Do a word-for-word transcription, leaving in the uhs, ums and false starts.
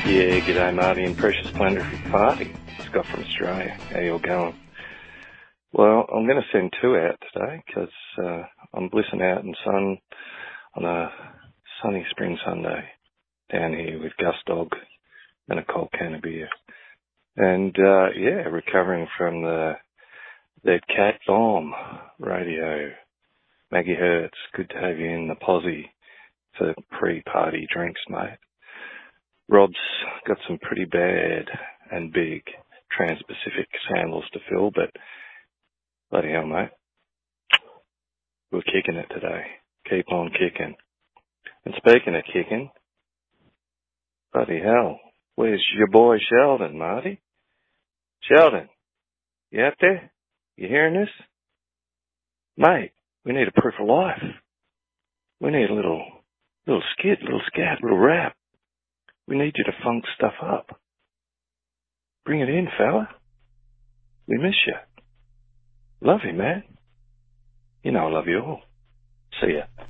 Yeah, g'day Marty and Precious Planetary Party. Scott from Australia. How you all going? Well, I'm going to send two out today because uh, I'm blissing out in sun on a sunny spring Sunday down here with Gus Dog and a cold can of beer. And, uh, yeah, recovering from the Dead Cat Bomb radio. Maggie Hertz, good to have you in the posse for pre-party drinks, mate. Rob's got some pretty bad and big Trans-Pacific sandals to fill, but bloody hell, mate. We're kicking it today. Keep on kicking. And speaking of kicking, bloody hell, where's your boy Sheldon, Marty? Sheldon, you out there? You hearing this? Mate, we need a proof of life. We need a little, little skit, little scat, little rap. We need you to funk stuff up. Bring it in, fella. We miss you. Love you, man. You know I love you all. See ya.